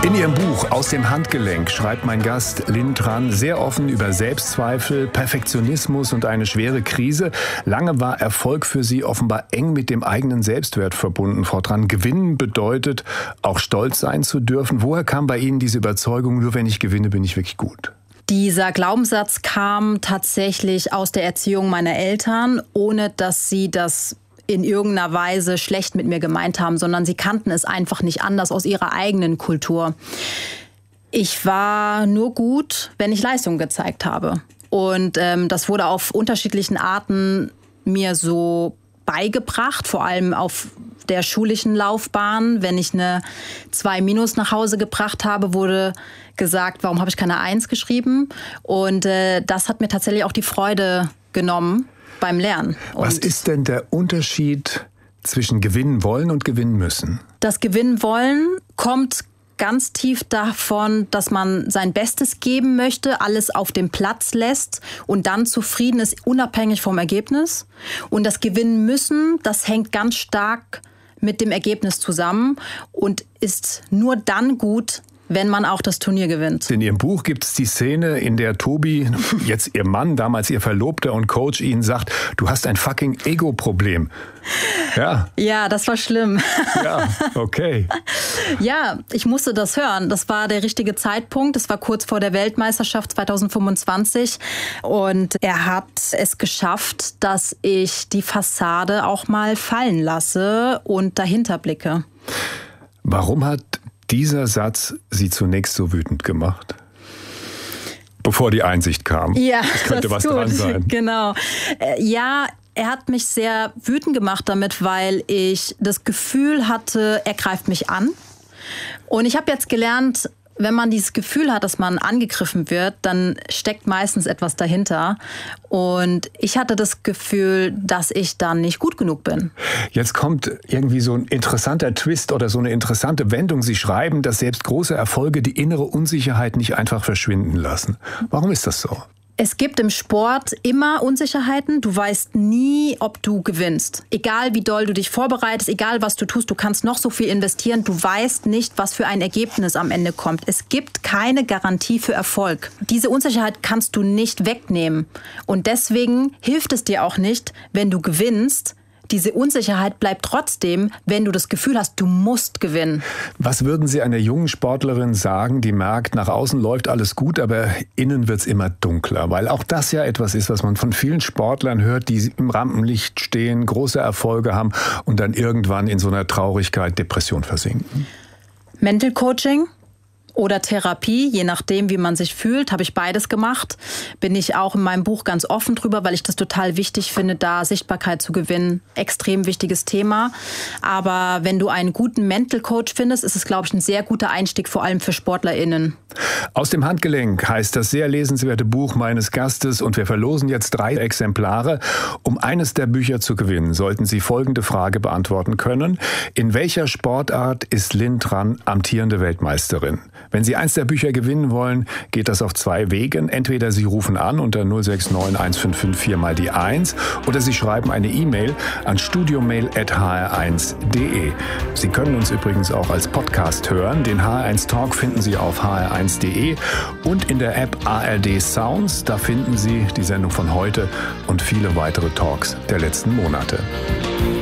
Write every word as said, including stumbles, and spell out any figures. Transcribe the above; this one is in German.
In ihrem Buch Aus dem Handgelenk schreibt mein Gast Lynn Tran sehr offen über Selbstzweifel, Perfektionismus und eine schwere Krise. Lange war Erfolg für sie offenbar eng mit dem eigenen Selbstwert verbunden. Frau Tran, gewinnen bedeutet auch stolz sein zu dürfen. Woher kam bei Ihnen diese Überzeugung, nur wenn ich gewinne, bin ich wirklich gut? Dieser Glaubenssatz kam tatsächlich aus der Erziehung meiner Eltern, ohne dass sie das in irgendeiner Weise schlecht mit mir gemeint haben, sondern sie kannten es einfach nicht anders aus ihrer eigenen Kultur. Ich war nur gut, wenn ich Leistung gezeigt habe. Und ähm, das wurde auf unterschiedlichen Arten mir so beigebracht, vor allem auf der schulischen Laufbahn. Wenn ich eine zwei Minus nach Hause gebracht habe, wurde gesagt, warum habe ich keine eins geschrieben? Und äh, das hat mir tatsächlich auch die Freude genommen beim Lernen. Und was ist denn der Unterschied zwischen gewinnen wollen und gewinnen müssen? Das Gewinnen wollen kommt ganz tief davon, dass man sein Bestes geben möchte, alles auf dem Platz lässt und dann zufrieden ist, unabhängig vom Ergebnis. Und das Gewinnen müssen, das hängt ganz stark mit dem Ergebnis zusammen und ist nur dann gut, wenn man auch das Turnier gewinnt. In Ihrem Buch gibt es die Szene, in der Tobi, jetzt Ihr Mann, damals Ihr Verlobter und Coach, Ihnen sagt, du hast ein fucking Ego-Problem. Ja. Ja, das war schlimm. Ja, okay. Ja, ich musste das hören. Das war der richtige Zeitpunkt. Das war kurz vor der Weltmeisterschaft zwanzig fünfundzwanzig. Und er hat es geschafft, dass ich die Fassade auch mal fallen lasse und dahinter blicke. Warum hat dieser Satz Sie zunächst so wütend gemacht? Bevor die Einsicht kam. Ja, es könnte was gut. dran sein. Genau. Ja, er hat mich sehr wütend gemacht damit, weil ich das Gefühl hatte, er greift mich an. Und ich habe jetzt gelernt, wenn man dieses Gefühl hat, dass man angegriffen wird, dann steckt meistens etwas dahinter. Und ich hatte das Gefühl, dass ich dann nicht gut genug bin. Jetzt kommt irgendwie so ein interessanter Twist oder so eine interessante Wendung. Sie schreiben, dass selbst große Erfolge die innere Unsicherheit nicht einfach verschwinden lassen. Warum ist das so? Es gibt im Sport immer Unsicherheiten. Du weißt nie, ob du gewinnst. Egal wie doll du dich vorbereitest, egal was du tust, du kannst noch so viel investieren. Du weißt nicht, was für ein Ergebnis am Ende kommt. Es gibt keine Garantie für Erfolg. Diese Unsicherheit kannst du nicht wegnehmen. Und deswegen hilft es dir auch nicht, wenn du gewinnst. Diese Unsicherheit bleibt trotzdem, wenn du das Gefühl hast, du musst gewinnen. Was würden Sie einer jungen Sportlerin sagen, die merkt, nach außen läuft alles gut, aber innen wird's immer dunkler? Weil auch das ja etwas ist, was man von vielen Sportlern hört, die im Rampenlicht stehen, große Erfolge haben und dann irgendwann in so einer Traurigkeit, Depression versinken. Mental Coaching oder Therapie, je nachdem, wie man sich fühlt, habe ich beides gemacht. Bin ich auch in meinem Buch ganz offen drüber, weil ich das total wichtig finde, da Sichtbarkeit zu gewinnen. Extrem wichtiges Thema. Aber wenn du einen guten Mental Coach findest, ist es, glaube ich, ein sehr guter Einstieg, vor allem für SportlerInnen. Aus dem Handgelenk heißt das sehr lesenswerte Buch meines Gastes und wir verlosen jetzt drei Exemplare. Um eines der Bücher zu gewinnen, sollten Sie folgende Frage beantworten können. In welcher Sportart ist Lynn Tran amtierende Weltmeisterin? Wenn Sie eins der Bücher gewinnen wollen, geht das auf zwei Wegen. Entweder Sie rufen an unter null sechs neun eins fünf fünf vier mal die eins oder Sie schreiben eine E-Mail an studiomail at h r eins punkt d e. Sie können uns übrigens auch als Podcast hören. Den H R eins Talk finden Sie auf h r eins punkt d e und in der App A R D Sounds. Da finden Sie die Sendung von heute und viele weitere Talks der letzten Monate.